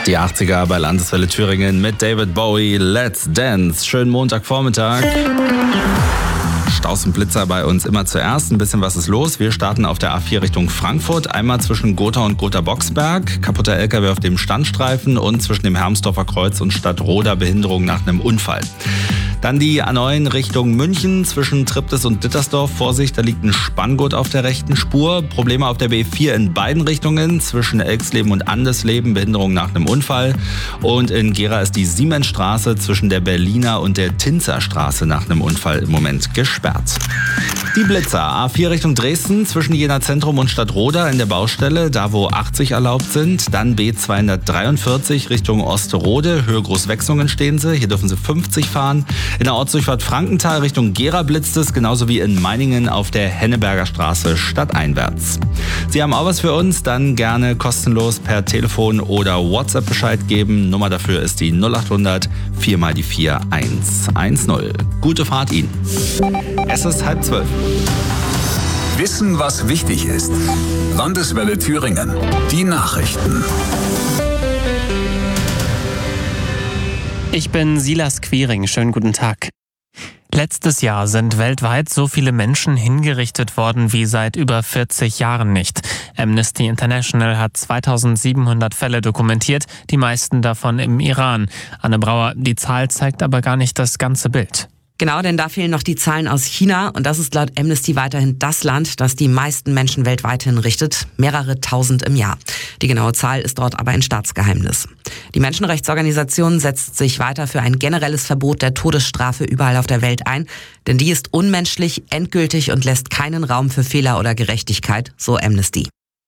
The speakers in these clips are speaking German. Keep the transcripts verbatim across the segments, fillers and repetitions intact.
Die achtziger bei Landeswelle Thüringen mit David Bowie, Let's Dance. Schönen Montagvormittag. Staus und Blitzer bei uns immer zuerst. Ein bisschen was ist los. Wir starten auf der A vier Richtung Frankfurt. Einmal zwischen Gotha und Gotha-Boxberg. Kaputter L K W auf dem Standstreifen und zwischen dem Hermsdorfer Kreuz und Stadtroda Behinderung nach einem Unfall. Dann die A neun Richtung München zwischen Triptis und Dittersdorf. Vorsicht, da liegt ein Spanngurt auf der rechten Spur. Probleme auf der B vier in beiden Richtungen zwischen Elxleben und Andesleben. Behinderung nach einem Unfall. Und in Gera ist die Siemensstraße zwischen der Berliner und der Tinzerstraße nach einem Unfall im Moment gesperrt. Die Blitzer. A vier Richtung Dresden zwischen Jena Zentrum und Stadtroda in der Baustelle, da wo achtzig erlaubt sind. Dann B zweihundertdreiundvierzig Richtung Osterode. Höhe Großwechslungen stehen sie. Hier dürfen sie fünfzig fahren. In der Ortsdurchfahrt Frankenthal Richtung Gera blitzt es, genauso wie in Meiningen auf der Henneberger Straße stadteinwärts. Sie haben auch was für uns, dann gerne kostenlos per Telefon oder WhatsApp Bescheid geben. Nummer dafür ist die null achthundert vier mal die vier eins eins null. Gute Fahrt Ihnen. Es ist halb zwölf. Wissen, was wichtig ist. Landeswelle Thüringen. Die Nachrichten. Ich bin Silas Quiring. Schönen guten Tag. Letztes Jahr sind weltweit so viele Menschen hingerichtet worden wie seit über vierzig Jahren nicht. Amnesty International hat zweitausendsiebenhundert Fälle dokumentiert, die meisten davon im Iran. Anne Brauer, die Zahl zeigt aber gar nicht das ganze Bild. Genau, denn da fehlen noch die Zahlen aus China und das ist laut Amnesty weiterhin das Land, das die meisten Menschen weltweit hinrichtet, mehrere tausend im Jahr. Die genaue Zahl ist dort aber ein Staatsgeheimnis. Die Menschenrechtsorganisation setzt sich weiter für ein generelles Verbot der Todesstrafe überall auf der Welt ein, denn die ist unmenschlich, endgültig und lässt keinen Raum für Fehler oder Gerechtigkeit, so Amnesty.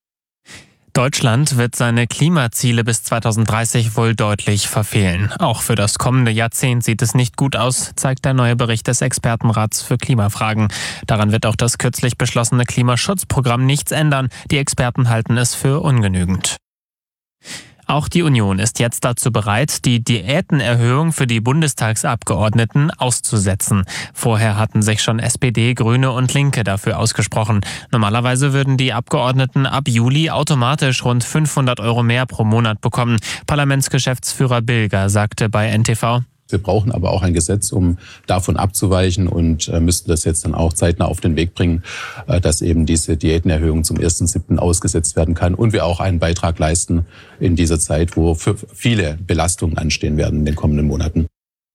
Deutschland wird seine Klimaziele bis zweitausenddreißig wohl deutlich verfehlen. Auch für das kommende Jahrzehnt sieht es nicht gut aus, zeigt der neue Bericht des Expertenrats für Klimafragen. Daran wird auch das kürzlich beschlossene Klimaschutzprogramm nichts ändern. Die Experten halten es für ungenügend. Auch die Union ist jetzt dazu bereit, die Diätenerhöhung für die Bundestagsabgeordneten auszusetzen. Vorher hatten sich schon S P D, Grüne und Linke dafür ausgesprochen. Normalerweise würden die Abgeordneten ab Juli automatisch rund fünfhundert Euro mehr pro Monat bekommen. Parlamentsgeschäftsführer Bilger sagte bei N T V: Wir brauchen aber auch ein Gesetz, um davon abzuweichen und äh, müssten das jetzt dann auch zeitnah auf den Weg bringen, äh, dass eben diese Diätenerhöhung zum ersten siebten ausgesetzt werden kann und wir auch einen Beitrag leisten in dieser Zeit, wo für viele Belastungen anstehen werden in den kommenden Monaten.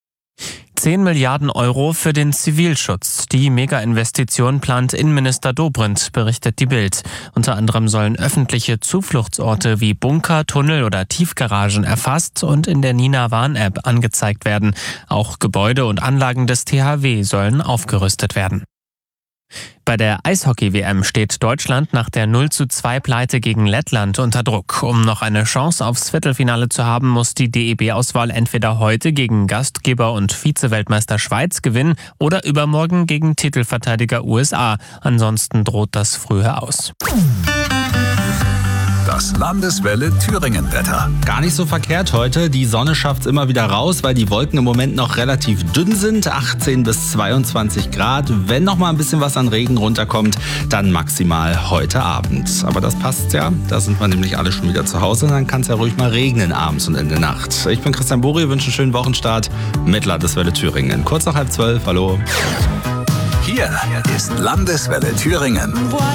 zehn Milliarden Euro für den Zivilschutz. Die Mega-Investition plant Innenminister Dobrindt, berichtet die Bild. Unter anderem sollen öffentliche Zufluchtsorte wie Bunker, Tunnel oder Tiefgaragen erfasst und in der Nina Warn-App angezeigt werden. Auch Gebäude und Anlagen des T H W sollen aufgerüstet werden. Bei der Eishockey-W M steht Deutschland nach der null zu zwei Pleite gegen Lettland unter Druck. Um noch eine Chance aufs Viertelfinale zu haben, muss die D E B-Auswahl entweder heute gegen Gastgeber und Vize-Weltmeister Schweiz gewinnen oder übermorgen gegen Titelverteidiger U S A. Ansonsten droht das früher aus. Das Landeswelle Thüringen-Wetter. Gar nicht so verkehrt heute. Die Sonne schafft es immer wieder raus, weil die Wolken im Moment noch relativ dünn sind. achtzehn bis zweiundzwanzig Grad. Wenn noch mal ein bisschen was an Regen runterkommt, dann maximal heute Abend. Aber das passt ja. Da sind wir nämlich alle schon wieder zu Hause. Dann kann es ja ruhig mal regnen abends und in der Nacht. Ich bin Christian Buri, wünsche einen schönen Wochenstart mit Landeswelle Thüringen. Kurz nach halb zwölf. Hallo. Hier ist Landeswelle Thüringen.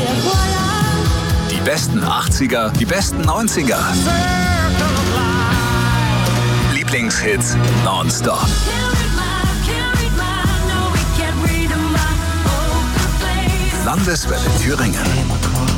Die besten achtziger, die besten neunziger. Lieblingshits nonstop. Landeswelle Thüringen.